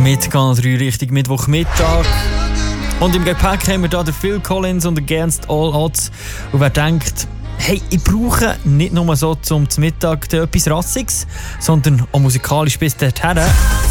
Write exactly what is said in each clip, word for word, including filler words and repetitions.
mit Kanal drei Richtung Mittwochmittag. Und im Gepäck haben wir hier den Phil Collins und Against All Odds. Und wer denkt, hey, ich brauche nicht nur so zum Mittag etwas Rassiges, sondern auch musikalisch bis dorthin.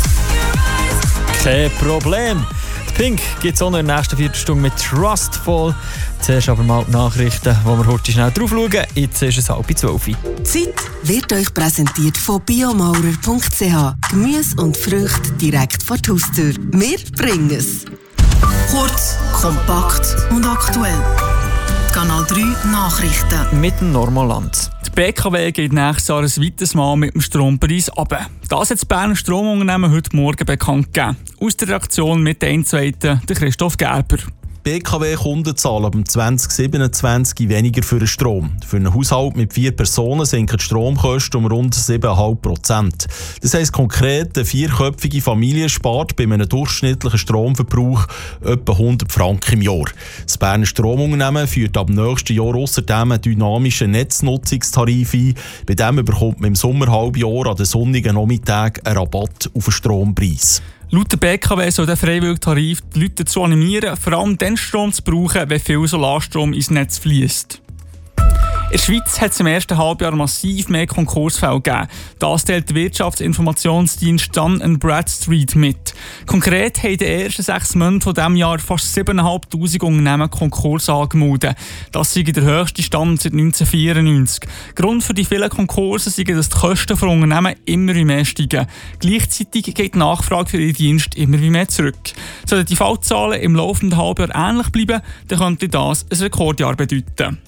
Kein Problem. Die Pink gibt es auch noch in der nächsten Viertelstunde mit Trustful. Zuerst aber mal die Nachrichten, wo wir heute schnell drauf schauen. Jetzt ist es halb zwölf. Die Zeit wird euch präsentiert von biomaurer punkt c h. Gemüse und Früchte direkt vor die Haustür. Wir bringen es. Kurz, kompakt und aktuell. Kanal drei Nachrichten. Mit dem Normalland. Die B K W geht nächstes Jahr ein weiteres Mal mit dem Strompreis runter. Das hat das Berner Stromunternehmen heute Morgen bekannt gegeben. Aus der Redaktion mit der Einzweiten, der Christoph Gerber. B K W-Kunden zahlen ab zwanzig siebenundzwanzig weniger für den Strom. Für einen Haushalt mit vier Personen sinken die Stromkosten um rund sieben Komma fünf Prozent. Das heisst konkret, eine vierköpfige Familie spart bei einem durchschnittlichen Stromverbrauch etwa hundert Franken im Jahr. Das Berner Stromunternehmen führt ab nächsten Jahr außerdem einen dynamischen Netznutzungstarif ein. Bei dem bekommt man im Sommerhalbjahr an den sonnigen Nachmittagen einen Rabatt auf den Strompreis. Laut der B K W soll der Freiwilligtarif die Leute dazu animieren, vor allem den Strom zu brauchen, wenn viel Solarstrom ins Netz fließt. In der Schweiz hat es im ersten Halbjahr massiv mehr Konkursfälle gegeben. Das teilt der Wirtschaftsinformationsdienst Dun and Bradstreet mit. Konkret haben in den ersten sechs Monaten von diesem Jahr fast siebentausendfünfhundert Unternehmen Konkurs angemeldet. Das sei der höchste Stand seit neunzehnhundertvierundneunzig. Grund für die vielen Konkurse ist, dass die Kosten für Unternehmen immer mehr steigen. Gleichzeitig geht die Nachfrage für ihre Dienste immer mehr zurück. Sollten die Fallzahlen im laufenden Halbjahr ähnlich bleiben, dann könnte das ein Rekordjahr bedeuten.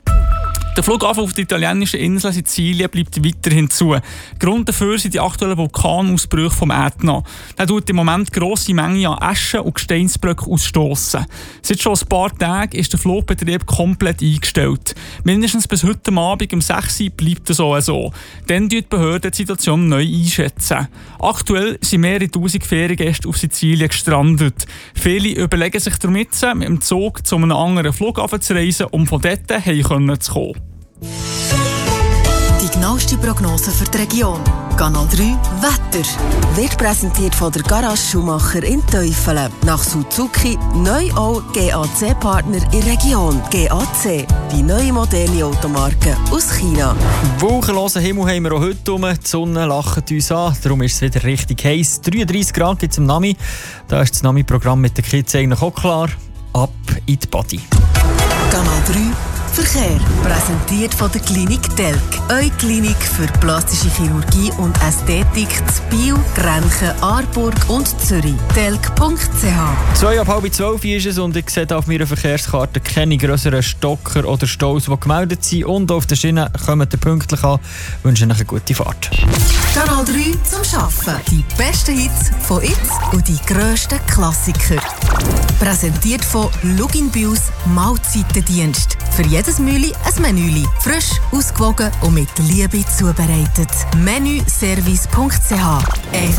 Der Flughafen auf der italienischen Insel Sizilien bleibt weiterhin zu. Grund dafür sind die aktuellen Vulkanausbrüche vom Ätna. Der tut im Moment grosse Mengen an Asche und Gesteinsblöcken ausstoßen. Seit schon ein paar Tagen ist der Flugbetrieb komplett eingestellt. Mindestens bis heute Abend um sechs Uhr bleibt es so. Dann schätzen die Behörden die Situation neu einschätzen. Aktuell sind mehrere tausend Feriengäste auf Sizilien gestrandet. Viele überlegen sich damit, mit dem Zug zu einem anderen Flughafen zu reisen, um von dort heim zu kommen. Die genaueste Prognose für die Region. Kanal drei Wetter. Wird präsentiert von der Garage Schumacher in Teufelen. Nach Suzuki neu auch G A C-Partner in der Region. G A C, die neue moderne Automarke aus China. Wolkenlosen Himmel haben wir auch heute rum. Die Sonne lacht uns an, darum ist es wieder richtig heiß. dreiunddreissig Grad gibt es im Nami. Da ist das Nami-Programm mit den Kids eigentlich auch klar. Ab in die Body. Kanal drei Verkehr. Präsentiert von der Klinik Telk. Eure Klinik für plastische Chirurgie und Ästhetik zu Biel, Grenchen, Aarburg und Zürich. telk punkt c h. Zwei ab halb zwölf ist es und ich sehe auf meiner Verkehrskarte keine grösseren Stocker oder Staus, die gemeldet sind. Und auf der Schiene kommen ihr pünktlich an. Ich wünsche euch eine gute Fahrt. Kanal drei zum Arbeiten. Die besten Hits von jetzt und die grössten Klassiker. Präsentiert von Lugin Bius Mahlzeitendienst. Für jedes Mühli ein Menüli. Frisch, ausgewogen und mit Liebe zubereitet. menüservice punkt c h.